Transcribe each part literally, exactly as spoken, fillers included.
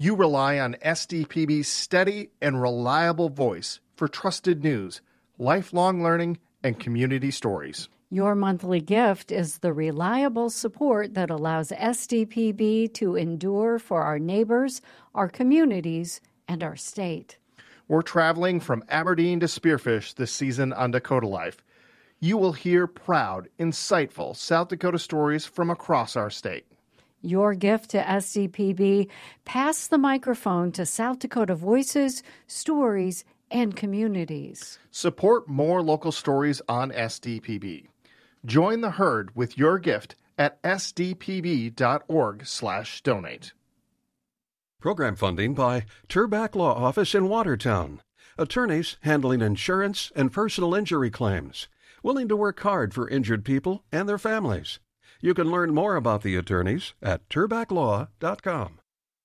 You rely on S D P B's steady and reliable voice for trusted news, lifelong learning, and community stories. Your monthly gift is the reliable support that allows S D P B to endure for our neighbors, our communities, and our state. We're traveling from Aberdeen to Spearfish this season on Dakota Life. You will hear proud, insightful South Dakota stories from across our state. Your gift to S D P B, pass the microphone to South Dakota voices, stories, and communities. Support more local stories on S D P B. Join the herd with your gift at sdpb.org slash donate. Program funding by Turback Law Office in Watertown. Attorneys handling insurance and personal injury claims. Willing to work hard for injured people and their families. You can learn more about the attorneys at turback law dot com.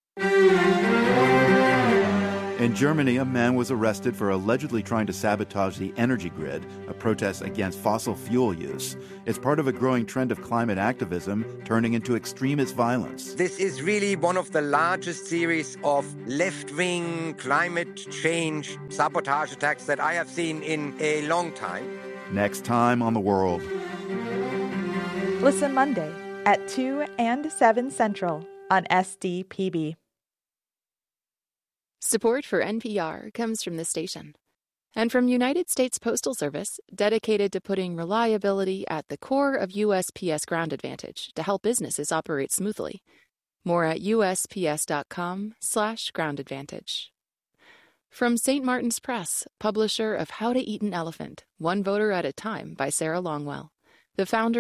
In Germany, a man was arrested for allegedly trying to sabotage the energy grid, a protest against fossil fuel use. It's part of a growing trend of climate activism turning into extremist violence. This is really one of the largest series of left-wing climate change sabotage attacks that I have seen in a long time. Next time on The World. Listen Monday at two and seven Central on S D P B. Support for N P R comes from the station and from United States Postal Service, dedicated to putting reliability at the core of U S P S Ground Advantage to help businesses operate smoothly. More at usps.com slash ground advantage. From Saint Martin's Press, publisher of How to Eat an Elephant, One Voter at a Time by Sarah Longwell, the founder